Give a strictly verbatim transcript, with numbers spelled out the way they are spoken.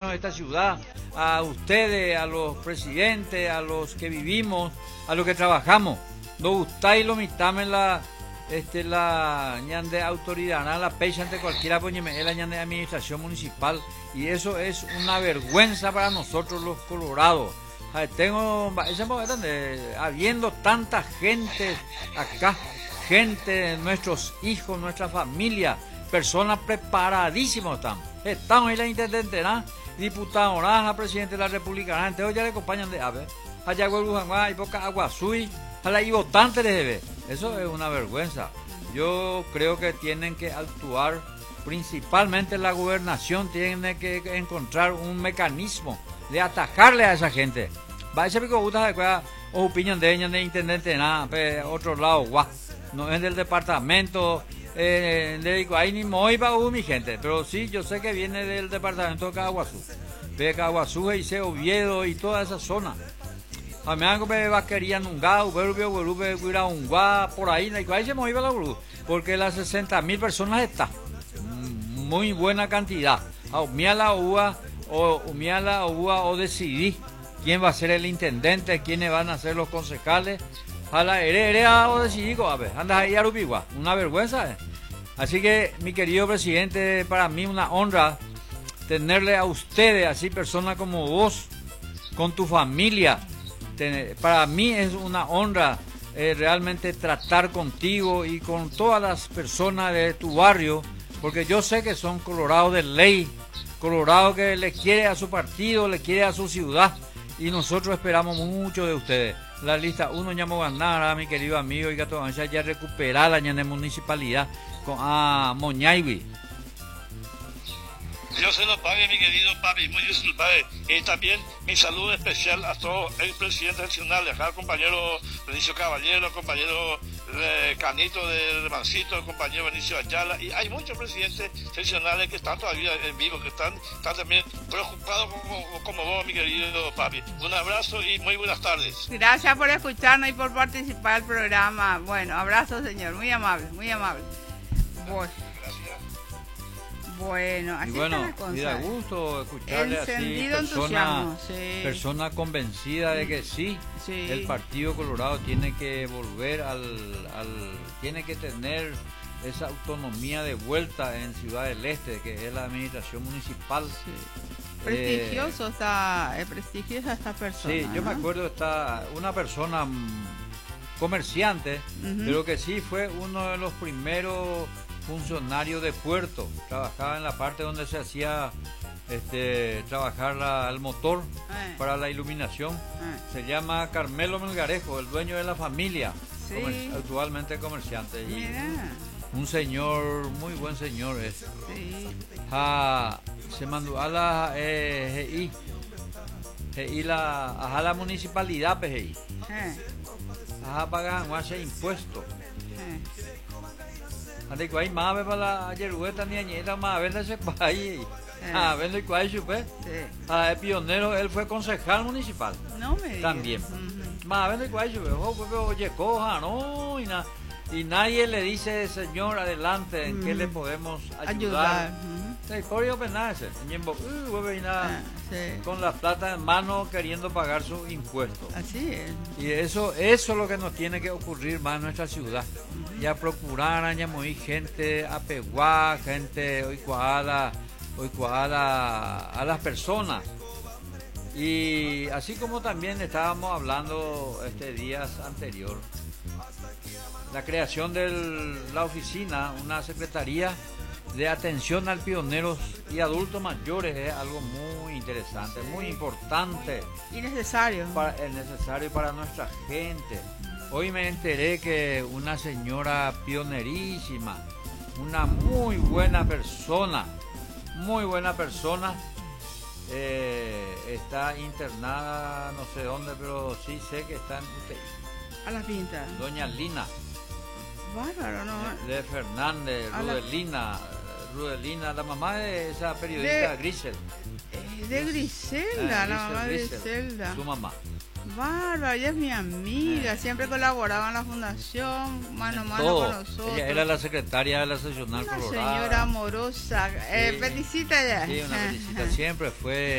de esta ciudad, a ustedes, a los presidentes, a los que vivimos, a los que trabajamos. No gustáis lo mitame la este la ñande autoridad, nada la pecha ante cualquiera pues la ñande administración municipal, y eso es una vergüenza para nosotros los colorados. Tengo ese momento donde habiendo tanta gente acá, gente, nuestros hijos, nuestra familia, personas preparadísimas están. Estamos ahí la intendente, ¿no? Diputado, ¿no? Presidente de la República, entonces ya le acompañan de ave. Allá y poca Aguazui, a la y votante les debe. Eso es una vergüenza. Yo creo que tienen que actuar, principalmente la gobernación tiene que encontrar un mecanismo de atajarle a esa gente. Va a ser que gusta de cuál opinión de ella de intendente nada, otro lado, guau. No es del departamento, eh, le digo, ahí ni muy va mi gente, pero sí, yo sé que viene del departamento de Caguazú, de Caguazú y se Oviedo y toda esa zona. A mí me va querían un gao, un gua, por ahí, ahí se me iba la boludo, porque las sesenta mil personas está, muy buena cantidad. A mía la uva, o mía la uva, o decidí quién va a ser el intendente, quiénes van a ser los concejales. A la heredera o decidí, a ver, andas ahí a Rupigua, una vergüenza. Eh. Así que, mi querido presidente, para mí una honra tenerle a ustedes, así personas como vos, con tu familia. Para mí es una honra eh, realmente tratar contigo y con todas las personas de tu barrio, porque yo sé que son colorados de ley, colorados que le quiere a su partido, le quiere a su ciudad, y nosotros esperamos mucho de ustedes. La lista uno ya me ganará, mi querido amigo, y que todavía ya recuperar la ñane municipalidad con a Moñaibi. Dios se lo pague, mi querido papi, muy Dios se lo pague. Y también mi saludo especial a todo el presidente nacional, al compañero Benicio Caballero, al compañero eh, Canito de Mancito, al compañero Benicio Ayala, y hay muchos presidentes seccionales que están todavía en vivo, que están, están también preocupados como, como vos, mi querido papi. Un abrazo y muy buenas tardes. Gracias por escucharnos y por participar del programa. Bueno, abrazo, señor, muy amable, muy amable. Bueno. Bueno, así y bueno, está la y da gusto escucharle Encendido así persona, sí. persona convencida de que sí, sí, el Partido Colorado tiene que volver al, al, tiene que tener esa autonomía de vuelta en Ciudad del Este, que es la administración municipal. Sí. Prestigioso eh, está, es prestigiosa esta persona. Sí, yo ¿no? me acuerdo está una persona comerciante, uh-huh. pero que sí fue uno de los primeros funcionario de puerto, trabajaba en la parte donde se hacía este trabajar la, el motor eh. para la iluminación. Eh. Se llama Carmelo Melgarejo, el dueño de la familia, sí. comer, actualmente comerciante. Y un, un señor, muy buen señor es. Sí. Ah, se mandó a la eh, y la a la municipalidad pues eh. a pagar más impuestos. Eh. Ante cuál más ve para la yerueta ni añeta más vende ese país. Ah, vende cuál supe. Ah, el pionero, él fue concejal municipal. No me digas. También. Uh-huh. Más vende cuál supe. Oye, coja, no, y nada. Y nadie le dice, señor, adelante, ¿en mm. qué le podemos ayudar? ayudar. Uh-huh. Por ello, pues nada, con la plata en mano queriendo pagar sus impuestos. Así es. Y eso, eso es lo que nos tiene que ocurrir más en nuestra ciudad. Uh-huh. Ya procurar añamoí gente apeguada, gente oicuada, oicuada a las personas. Y así como también estábamos hablando este días anterior, la creación de la oficina, una secretaría de atención al pioneros y adultos mayores es algo muy interesante, muy importante y necesario. Para, es necesario para nuestra gente. Hoy me enteré que una señora pionerísima, una muy buena persona, muy buena persona, eh, está internada no sé dónde, pero sí sé que está en U T I. A la pinta. Doña Lina. Bárbaro, ¿no? De, de Fernández, a Rudelina, la... Rudelina, la mamá de esa periodista de... Grisel. Eh, de Griselda, eh, la mamá de Griselda. Su mamá. Bárbaro, ella es mi amiga, eh. siempre colaboraba en la fundación, mano a mano todo. con nosotros. Ella era la secretaria de la seccional una colorada. Señora amorosa, eh, sí. felicita ya. Sí, una felicita, siempre fue